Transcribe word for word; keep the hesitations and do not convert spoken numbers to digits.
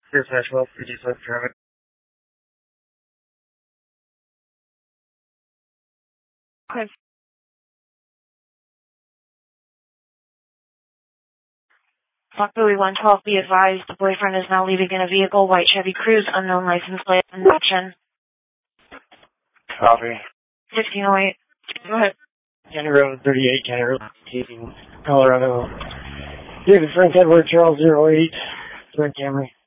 Here's Nashville, reduce left traffic. Okay. Buckley one twelve, be advised, the boyfriend is now leaving in a vehicle, white Chevy Cruze, unknown license plate, unknown. Copy. fifteen oh eight. Go ahead. County Road thirty-eight, County Road eighteen, Colorado. David Frank Edward Charles zero eight, Third Camry.